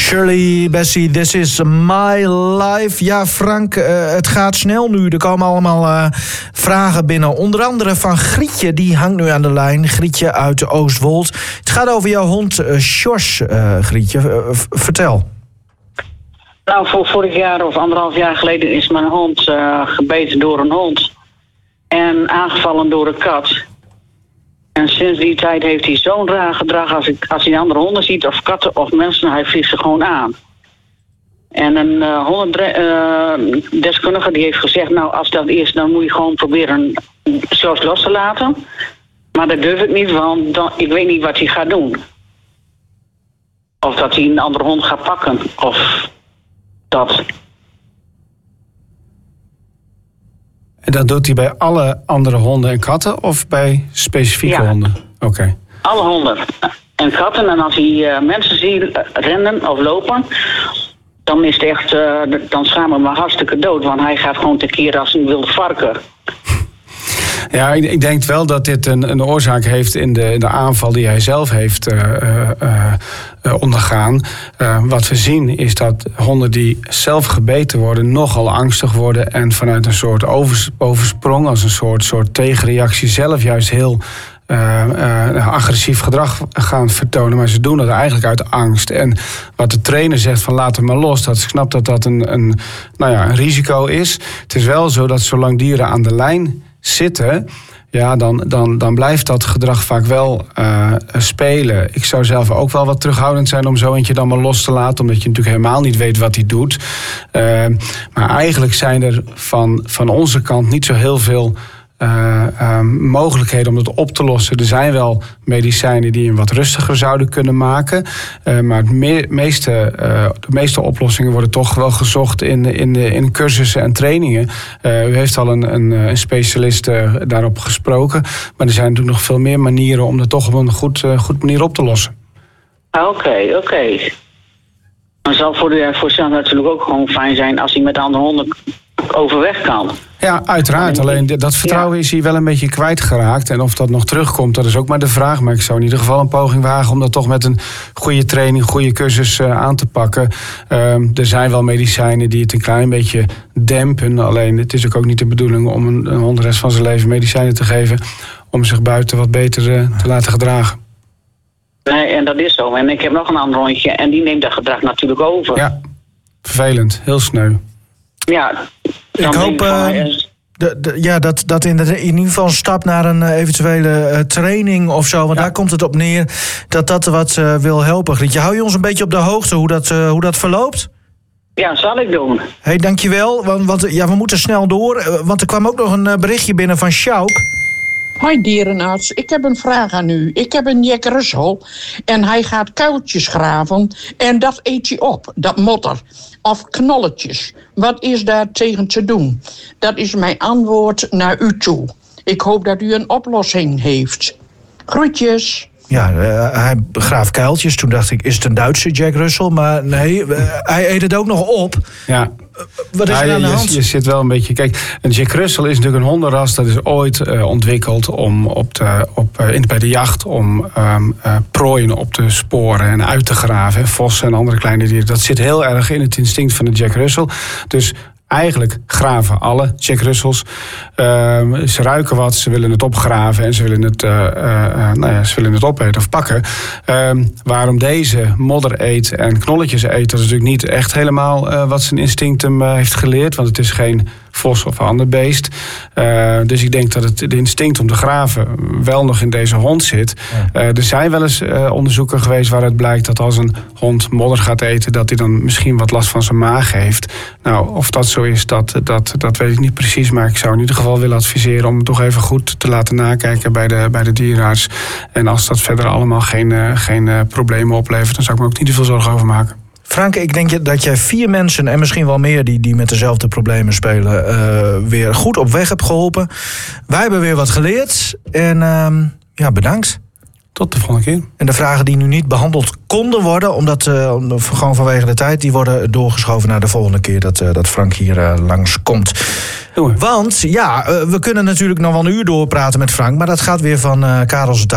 Shirley Bassey, This is My Life. Ja, Frank, het gaat snel nu. Er komen allemaal vragen binnen. Onder andere van Grietje, die hangt nu aan de lijn. Grietje uit Oostwold. Het gaat over jouw hond Sjors, Grietje. Vertel. Nou, vorig jaar of 1,5 jaar geleden is mijn hond gebeten door een hond. En aangevallen door een kat. En sinds die tijd heeft hij zo'n raar gedrag als hij andere honden ziet, of katten of mensen, hij vliegt ze gewoon aan. En een hondendeskundige die heeft gezegd, nou als dat is, dan moet je gewoon proberen Sjors los te laten. Maar dat durf ik niet, want ik weet niet wat hij gaat doen. Of dat hij een andere hond gaat pakken, of dat. En dat doet hij bij alle andere honden en katten of bij specifieke honden? Oké. Alle honden en katten. En als hij mensen ziet rennen of lopen, dan is het echt, dan schamen we me hartstikke dood. Want hij gaat gewoon tekeer als een wilde varken. Ja, ik denk wel dat dit een oorzaak heeft in de aanval die hij zelf heeft ondergaan. Wat we zien is dat honden die zelf gebeten worden nogal angstig worden en vanuit een soort oversprong, als een soort tegenreactie zelf juist heel agressief gedrag gaan vertonen. Maar ze doen dat eigenlijk uit angst. En wat de trainer zegt van laat hem maar los, dat ik snap dat dat een risico is. Het is wel zo dat zolang dieren aan de lijn zitten, ja, dan blijft dat gedrag vaak wel spelen. Ik zou zelf ook wel wat terughoudend zijn om zo eentje dan maar los te laten, omdat je natuurlijk helemaal niet weet wat hij doet. Maar eigenlijk zijn er van onze kant niet zo heel veel mogelijkheden om dat op te lossen. Er zijn wel medicijnen die hem wat rustiger zouden kunnen maken. Maar de meeste oplossingen worden toch wel gezocht in cursussen en trainingen. U heeft al een specialist daarop gesproken. Maar er zijn natuurlijk nog veel meer manieren om dat toch op een goed manier op te lossen. Oké. Dan zal voor zelf natuurlijk ook gewoon fijn zijn als hij met andere honden overweg kan. Ja, uiteraard. Alleen dat vertrouwen is hij wel een beetje kwijtgeraakt. En of dat nog terugkomt, dat is ook maar de vraag. Maar ik zou in ieder geval een poging wagen om dat toch met een goede training, goede cursus aan te pakken. Er zijn wel medicijnen die het een klein beetje dempen. Alleen het is ook niet de bedoeling om een hond de rest van zijn leven medicijnen te geven om zich buiten wat beter te laten gedragen. Nee, en dat is zo. En ik heb nog een ander hondje en die neemt dat gedrag natuurlijk over. Ja, vervelend. Heel sneu. Ja, ik hoop dat in ieder geval een stap naar een eventuele training of zo, want daar komt het op neer, dat wat wil helpen. Grietje, hou je ons een beetje op de hoogte hoe dat verloopt? Ja, zal ik doen. Hey, dankjewel, want we moeten snel door, want er kwam ook nog een berichtje binnen van Sjouk. Hoi dierenarts, ik heb een vraag aan u. Ik heb een Jack Russell en hij gaat kuiltjes graven en dat eet hij op, dat modder. Of knolletjes. Wat is daar tegen te doen? Dat is mijn antwoord naar u toe. Ik hoop dat u een oplossing heeft. Groetjes. Ja, hij graaft kuiltjes. Toen dacht ik, is het een Duitse Jack Russell? Maar nee, hij eet het ook nog op. Ja. Wat is er aan de hand? Je zit wel een beetje. Kijk, een Jack Russell is natuurlijk een hondenras. Dat is ooit ontwikkeld om bij de jacht om prooien op te sporen en uit te graven. Vossen en andere kleine dieren. Dat zit heel erg in het instinct van de Jack Russell. Dus eigenlijk graven alle Jack Russells. Ze ruiken wat, ze willen het opgraven en ze willen het opeten of pakken. Waarom deze modder eet en knolletjes eet, dat is natuurlijk niet echt helemaal wat zijn instinct hem heeft geleerd. Want het is geen vos of een ander beest. Dus ik denk dat de instinct om te graven wel nog in deze hond zit. Ja. Er zijn wel eens onderzoeken geweest waaruit blijkt dat als een hond modder gaat eten, dat hij dan misschien wat last van zijn maag heeft. Nou, of dat zo is, dat weet ik niet precies. Maar ik zou in ieder geval willen adviseren om het toch even goed te laten nakijken bij de dierenarts. En als dat verder allemaal geen problemen oplevert, dan zou ik me ook niet te veel zorgen over maken. Frank, ik denk dat jij 4 mensen en misschien wel meer die met dezelfde problemen spelen, weer goed op weg hebt geholpen. Wij hebben weer wat geleerd en bedankt. Tot de volgende keer. En de vragen die nu niet behandeld konden worden, omdat gewoon vanwege de tijd, die worden doorgeschoven naar de volgende keer dat Frank hier langskomt. Want we kunnen natuurlijk nog wel een uur doorpraten met Frank, maar dat gaat weer van Karels